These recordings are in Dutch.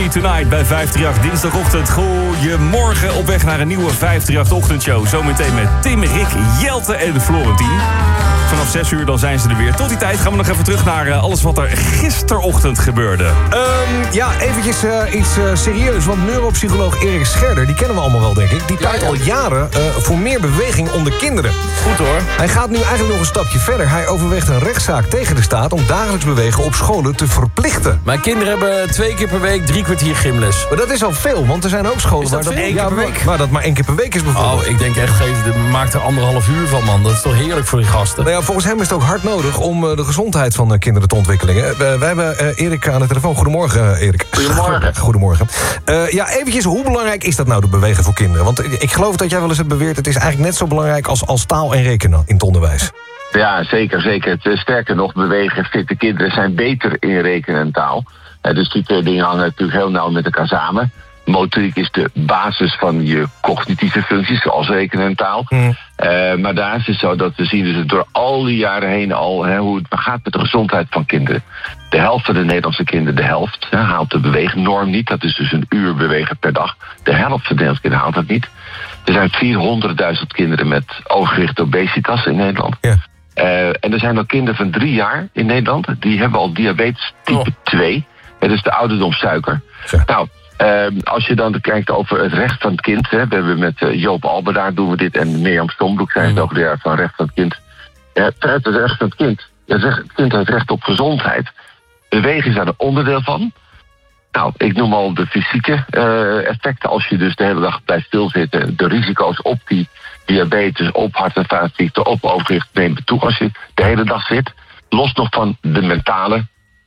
Me Tonight bij 538 dinsdagochtend. Goedemorgen, op weg naar een nieuwe 538-ochtendshow. Zometeen met Tim, Rick, Jelte en Florentien. Vanaf 6 uur dan zijn ze er weer. Tot die tijd gaan we nog even terug naar alles wat er gisterochtend gebeurde. Eventjes iets serieus. Want neuropsycholoog Erik Scherder, die kennen we allemaal wel, denk ik. Die pleit al jaren voor meer beweging onder kinderen. Goed hoor. Hij gaat nu eigenlijk nog een stapje verder. Hij overweegt een rechtszaak tegen de staat om dagelijks bewegen op scholen te verplichten. Mijn kinderen hebben 2 keer per week 3 kwartier gymles. Maar dat is al veel, want er zijn ook scholen waar dat 1 keer per week? Maar dat maar 1 keer per week is bijvoorbeeld. Oh, ik denk echt, maak er 1,5 uur van, man. Dat is toch heerlijk voor die gasten. Nou ja, volgens hem is het ook hard nodig om de gezondheid van kinderen te ontwikkelen. Wij hebben Erik aan de telefoon. Goedemorgen, Erik. Goedemorgen. Goedemorgen. Eventjes, hoe belangrijk is dat nou, de bewegen voor kinderen? Want ik geloof dat jij wel eens hebt beweerd, het is eigenlijk net zo belangrijk als taal en rekenen in het onderwijs. Ja, zeker. Sterker nog, bewegen, fitte kinderen zijn beter in rekenen en taal. Dus die 2 dingen hangen natuurlijk heel nauw met elkaar samen. Motoriek is de basis van je cognitieve functies, zoals rekenen en taal. Maar daar is het zo dat we zien dus door al die jaren heen al hoe het gaat met de gezondheid van kinderen. De helft van de Nederlandse kinderen, haalt de beweegnorm niet. Dat is dus 1 uur bewegen per dag. De helft van de Nederlandse kinderen haalt dat niet. Er zijn 400.000 kinderen met overgewicht obesitas in Nederland. Ja. En er zijn ook kinderen van 3 jaar in Nederland. Die hebben al diabetes type 2. Dat is de ouderdomssuiker. Zo. Nou, als je dan kijkt over het recht van het kind. We hebben met Joop Alberdaar doen we dit. En Mirjam Stombroek zijn het ook van recht van het kind. Het recht van het kind. Het kind heeft recht op gezondheid. Bewegen is daar een onderdeel van. Nou, ik noem al de fysieke effecten. Als je dus de hele dag blijft stilzitten. De risico's op die diabetes, op hart- en vaatziekten, op overgewicht nemen toe als je de hele dag zit. Los nog van de mentale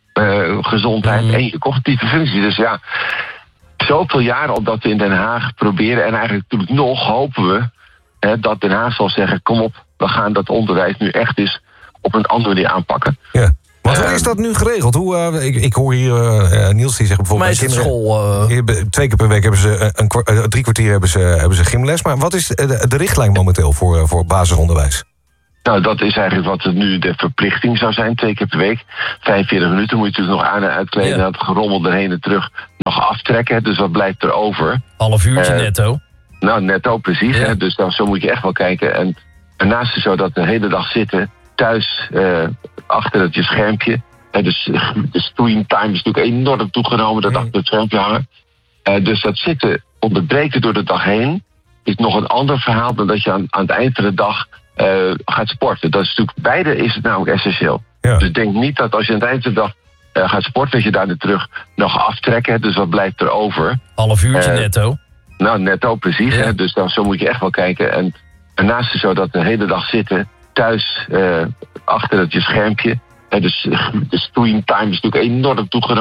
gezondheid en je cognitieve functie. Dus ja, zoveel jaren al dat we in Den Haag proberen. En eigenlijk natuurlijk nog hopen we dat Den Haag zal zeggen, kom op, we gaan dat onderwijs nu echt eens op een andere manier aanpakken. Ja. Maar hoe is dat nu geregeld? Ik hoor hier Niels die zegt bijvoorbeeld... Bij school... 2 keer per week hebben ze 3 kwartier hebben ze gymles. Maar wat is de richtlijn momenteel voor basisonderwijs? Nou, dat is eigenlijk wat nu de verplichting zou zijn, 2 keer per week. 45 minuten moet je natuurlijk nog aan en uitkleden. En dat gerommel erheen en terug nog aftrekken. Dus wat blijft er over? Half uurtje netto. Nou, netto, precies. Ja. Dus zo moet je echt wel kijken. En daarnaast is het zo dat de hele dag zitten, thuis, achter je schermpje. Dus de screen time is natuurlijk enorm toegenomen, dat achter het schermpje hangen. Dus dat zitten, onderbreken door de dag heen, is nog een ander verhaal dan dat je aan het eind van de dag gaat sporten. Dat is natuurlijk, beide is het namelijk essentieel. Ja. Dus denk niet dat als je aan het eind van de dag gaat sporten, dat je daar terug nog aftrekken. Dus wat blijft er over? Half uurtje netto. Nou, netto, precies. Ja. Dus zo moet je echt wel kijken. En daarnaast is het zo dat de hele dag zitten, thuis, achter je schermpje. Dus de screen time is natuurlijk enorm toegenomen.